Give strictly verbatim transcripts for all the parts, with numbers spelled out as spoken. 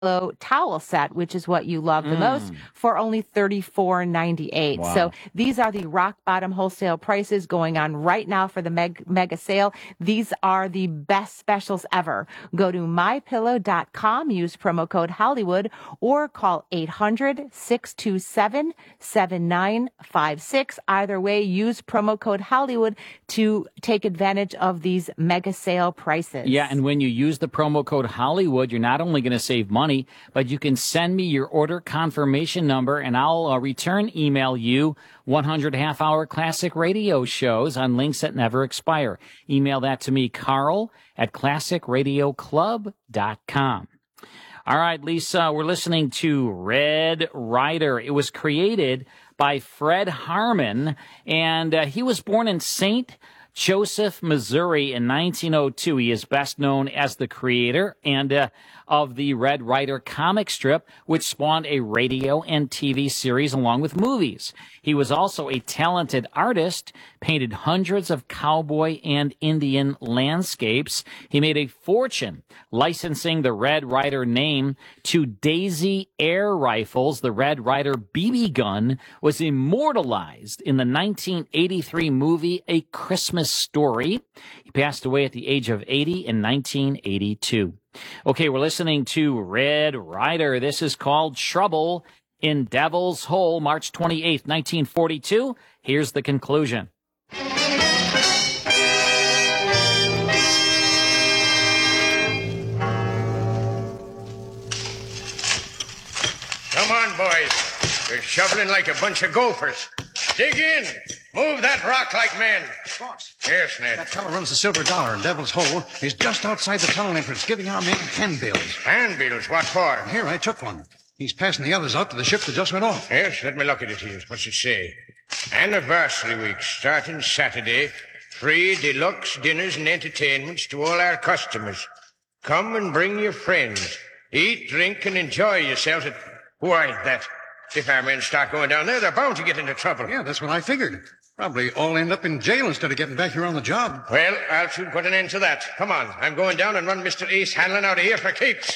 pillow towel set, which is what you love the Mm. most, for only thirty-four ninety-eight. Wow. So these are the rock bottom wholesale prices going on right now for the meg- mega sale. These are the best specials ever. Go to my pillow dot com, use promo code Hollywood, or call eight hundred, six two seven, seven nine five six. Either way, use promo code Hollywood to take advantage of these mega sale prices. Yeah, and when you use the promo code Hollywood, you're not only going to save money, but you can send me your order confirmation number, and I'll uh, return email you one hundred half-hour classic radio shows on links that never expire. Email that to me, Carl at classic radio club dot com. All right, Lisa, we're listening to Red Ryder. It was created by Fred Harmon, and uh, he was born in Saint Joseph, Missouri in nineteen oh two. He is best known as the creator and uh, of the Red Ryder comic strip, which spawned a radio and T V series along with movies. He was also a talented artist, painted hundreds of cowboy and Indian landscapes. He made a fortune licensing the Red Ryder name to Daisy Air Rifles. The Red Ryder B B gun was immortalized in the nineteen eighty-three movie A Christmas Story. He passed away at the age of eighty in nineteen eighty-two. Okay, we're listening to Red Ryder. This is called Trouble in Devil's Hole, March twenty-eighth, nineteen forty-two. Here's the conclusion. Come on, boys. You're shoveling like a bunch of gophers. Dig in. Move that rock like men. Boss. Yes, Ned. That fellow runs the Silver Dollar in Devil's Hole. He's just outside the tunnel entrance, giving our men handbills. Handbills? What for? Here, I took one. He's passing the others out to the ship that just went off. Yes, let me look at it here. What's it say? Anniversary week, starting Saturday. Free deluxe dinners and entertainments to all our customers. Come and bring your friends. Eat, drink, and enjoy yourselves at... Why, that... If our men start going down there, they're bound to get into trouble. Yeah, that's what I figured. Probably all end up in jail instead of getting back here on the job. Well, I'll soon put an end to that. Come on, I'm going down and run Mister Ace Hanlon out of here for keeps.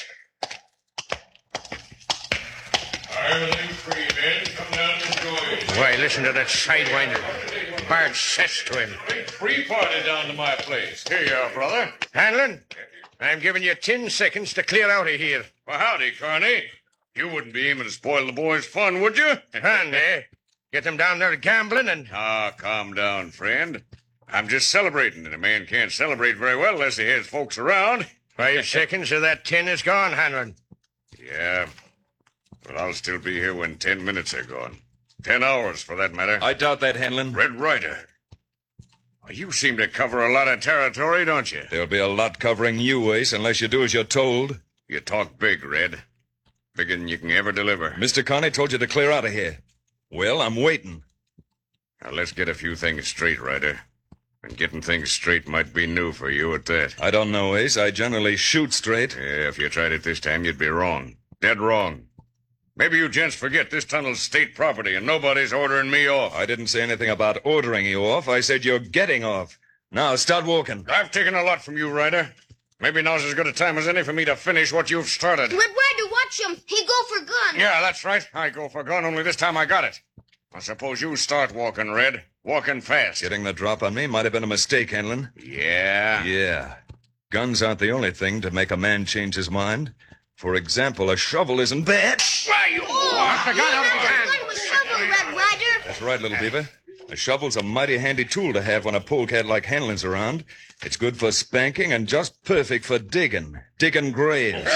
Everything free, men. Come down and enjoy it. Why, listen to that sidewinder. Bard says to him. Big free party down to my place. Here you are, brother. Hanlon, I'm giving you ten seconds to clear out of here. Well, howdy, Carney. You wouldn't be aiming to spoil the boys' fun, would you? Fun, eh? Get them down there gambling and... Ah, calm down, friend. I'm just celebrating, and a man can't celebrate very well unless he has folks around. Five seconds of that ten is gone, Hanlon. Yeah, but I'll still be here when ten minutes are gone. Ten hours, for that matter. I doubt that, Hanlon. Red Ryder. Well, you seem to cover a lot of territory, don't you? There'll be a lot covering you, Ace, unless you do as you're told. You talk big, Red. Bigger than you can ever deliver. Mister Connie told you to clear out of here. Well, I'm waiting. Now, let's get a few things straight, Ryder. And getting things straight might be new for you at that. I don't know, Ace. I generally shoot straight. Yeah, if you tried it this time, you'd be wrong. Dead wrong. Maybe you gents forget this tunnel's state property and nobody's ordering me off. I didn't say anything about ordering you off. I said you're getting off. Now, start walking. I've taken a lot from you, Ryder. Maybe now's as good a time as any for me to finish what you've started. Red Ryder, watch him. He go for gun. Yeah, that's right. I go for gun, only this time I got it. I suppose you start walking, Red. Walking fast. Getting the drop on me might have been a mistake, Hanlon. Yeah? Yeah. Guns aren't the only thing to make a man change his mind. For example, a shovel isn't bad. Why, you... Oh, Knock the gun out of his gun hand. was shovel, Red Ryder. That's right, little beaver. A shovel's a mighty handy tool to have when a polecat like Hanlon's around. It's good for spanking and just perfect for digging. Digging graves.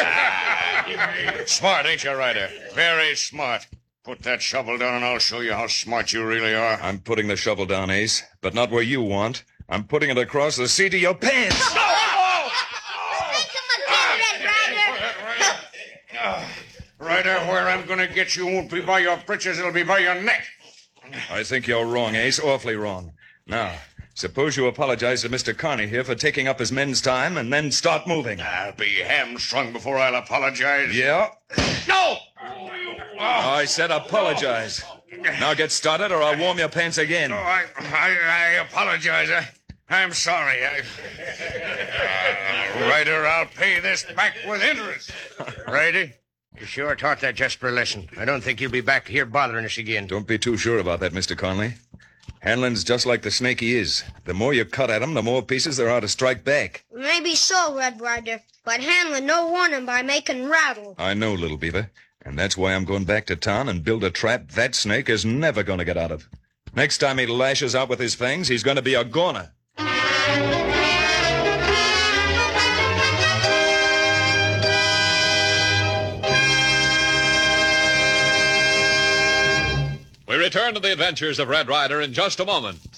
Smart, ain't you, Ryder? Very smart. Put that shovel down and I'll show you how smart you really are. I'm putting the shovel down, Ace, but not where you want. I'm putting it across the seat of your pants. Spank him again, Red Ryder. Ryder, where I'm going to get you won't be by your breeches, it'll be by your neck. I think you're wrong, Ace. Awfully wrong. Now, suppose you apologize to Mister Carney here for taking up his men's time and then start moving. I'll be hamstrung before I'll apologize. Yeah? No! I said apologize. Now get started or I'll warm your pants again. Oh, I, I, I apologize. I, I'm sorry. I... Uh, Ryder, I'll pay this back with interest. Ready? You sure taught that just for a lesson. I don't think you'll be back here bothering us again. Don't be too sure about that, Mister Conley. Hanlon's just like the snake he is. The more you cut at him, the more pieces there are to strike back. Maybe so, Red Ryder. But Hanlon no warning by making rattle. I know, Little Beaver. And that's why I'm going back to town and build a trap that snake is never going to get out of. Next time he lashes out with his fangs, he's going to be a goner. We return to the adventures of Red Ryder in just a moment.